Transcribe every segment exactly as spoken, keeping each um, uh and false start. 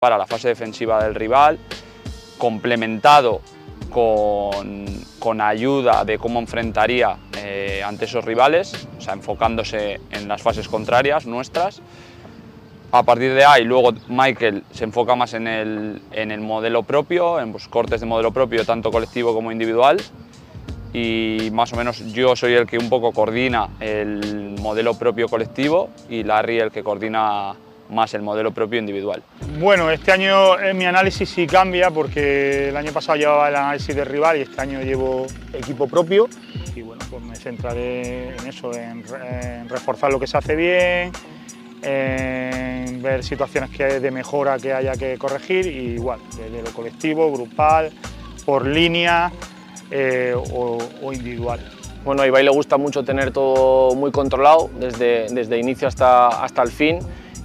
para la fase defensiva del rival, complementado con, con ayuda de cómo enfrentaría eh, ante esos rivales, o sea, enfocándose en las fases contrarias nuestras. A partir de ahí, luego Michael se enfoca más en el, en el modelo propio, en pues, cortes de modelo propio, tanto colectivo como individual. Y más o menos yo soy el que un poco coordina el modelo propio colectivo y Larry el que coordina más el modelo propio individual. Bueno, este año en mi análisis sí cambia porque el año pasado llevaba el análisis del rival y este año llevo equipo propio y bueno, pues me centraré en eso, en, en reforzar lo que se hace bien, en ver situaciones que de mejora que haya que corregir y igual, desde lo colectivo, grupal, por línea eh, o, o individual. Bueno, a Ibai le gusta mucho tener todo muy controlado desde, desde inicio hasta, hasta el fin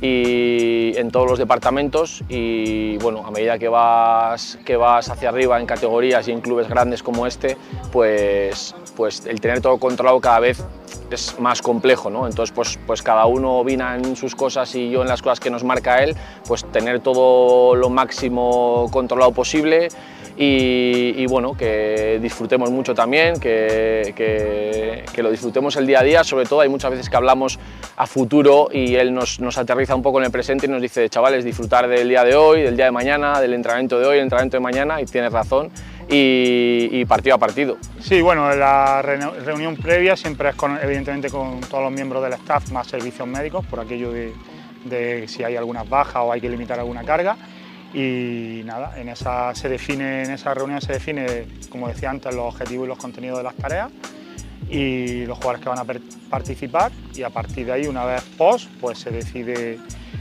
y en todos los departamentos y bueno, a medida que vas, que vas hacia arriba en categorías y en clubes grandes como este, pues, pues el tener todo controlado cada vez es más complejo, ¿no? Entonces pues, pues cada uno opina en sus cosas y yo en las cosas que nos marca él, pues tener todo lo máximo controlado posible y, y bueno, que disfrutemos mucho también, que, que, que lo disfrutemos el día a día, sobre todo hay muchas veces que hablamos a futuro y él nos, nos aterriza un poco en el presente y nos dice, chavales, disfrutar del día de hoy, del día de mañana, del entrenamiento de hoy, del entrenamiento de mañana, y tienes razón, y, y partido a partido. Sí, bueno, la reunión previa siempre es con, evidentemente con todos los miembros del staff más servicios médicos, por aquello de, de si hay algunas bajas o hay que limitar alguna carga. Y nada, en esa, se define, en esa reunión se define, como decía antes, los objetivos y los contenidos de las tareas y los jugadores que van a participar y a partir de ahí, una vez post, pues se decide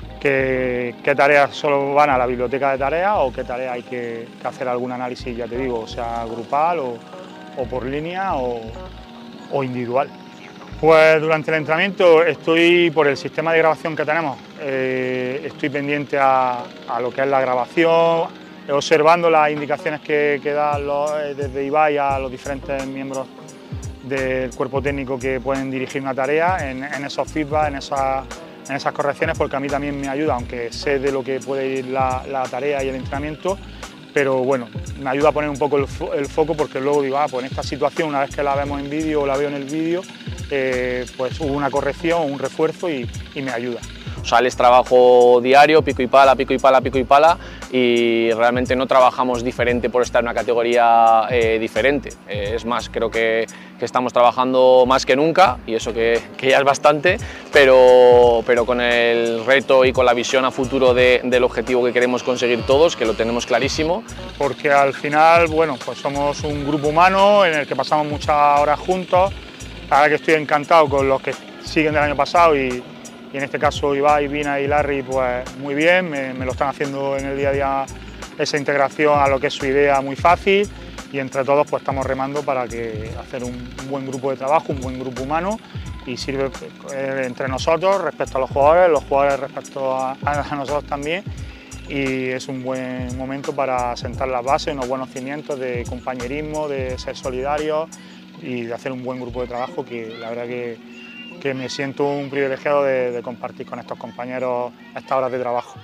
qué, qué tareas solo van a la biblioteca de tareas o qué tareas hay que, que hacer algún análisis, ya te digo, o sea grupal o, o por línea o, o individual. Pues durante el entrenamiento estoy, por el sistema de grabación que tenemos, eh, estoy pendiente a, a lo que es la grabación, observando las indicaciones que, que dan los, desde Ibai a los diferentes miembros del cuerpo técnico que pueden dirigir una tarea, en, en esos feedback, en, esa, en esas correcciones, porque a mí también me ayuda, aunque sé de lo que puede ir la, la tarea y el entrenamiento, pero bueno, me ayuda a poner un poco el, fo el foco porque luego digo, ah, pues en esta situación, una vez que la vemos en vídeo o la veo en el vídeo, eh, pues hubo una corrección, un refuerzo y, y me ayuda. O sea, es trabajo diario, pico y pala, pico y pala, pico y pala, y realmente no trabajamos diferente por estar en una categoría eh, diferente. Eh, es más, creo que, que estamos trabajando más que nunca, y eso que, que ya es bastante, pero, pero con el reto y con la visión a futuro de, del objetivo que queremos conseguir todos, que lo tenemos clarísimo. Porque al final, bueno, pues somos un grupo humano en el que pasamos muchas horas juntos. La verdad que estoy encantado con los que siguen del año pasado y Y en este caso Ibai, Vina y Larry, pues muy bien, me, me lo están haciendo en el día a día esa integración a lo que es su idea muy fácil y entre todos pues estamos remando para que hacer un, un buen grupo de trabajo, un buen grupo humano y sirve eh, entre nosotros respecto a los jugadores, los jugadores respecto a, a nosotros también y es un buen momento para sentar las bases, unos buenos cimientos de compañerismo, de ser solidarios y de hacer un buen grupo de trabajo que la verdad que que me siento un privilegiado de, de compartir con estos compañeros estas horas de trabajo.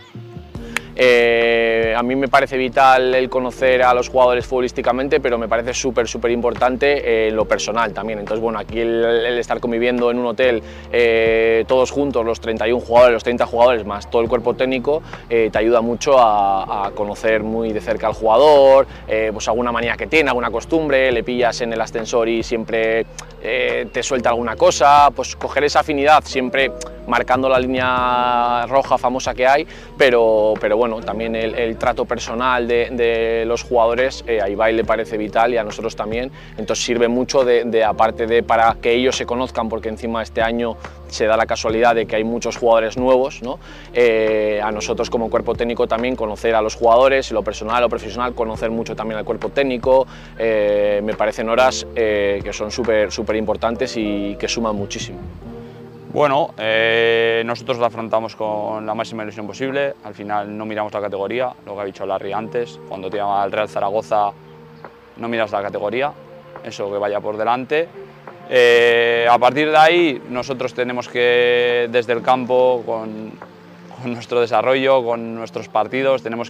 Eh, a mí me parece vital el conocer a los jugadores futbolísticamente, pero me parece súper, súper importante en lo personal también. Entonces, bueno, aquí el, el estar conviviendo en un hotel eh, todos juntos, los treinta y un jugadores, los treinta jugadores, más todo el cuerpo técnico, eh, te ayuda mucho a, a conocer muy de cerca al jugador, eh, pues alguna manía que tiene, alguna costumbre, le pillas en el ascensor y siempre eh, te suelta alguna cosa, pues coger esa afinidad siempre marcando la línea roja famosa que hay, pero, pero bueno, también el, el trato personal de, de los jugadores eh, a Ibai le parece vital y a nosotros también, entonces sirve mucho de, de aparte de para que ellos se conozcan, porque encima este año se da la casualidad de que hay muchos jugadores nuevos, ¿no? Eh, a nosotros como cuerpo técnico también conocer a los jugadores, lo personal, lo profesional, conocer mucho también al cuerpo técnico, eh, me parecen horas eh, que son súper súper importantes y que suman muchísimo. Bueno, eh, nosotros la afrontamos con la máxima ilusión posible, al final no miramos la categoría, lo que ha dicho Larry antes, cuando te llama al Real Zaragoza no miras la categoría, eso que vaya por delante. Eh, a partir de ahí nosotros tenemos que desde el campo con, con nuestro desarrollo, con nuestros partidos, tenemos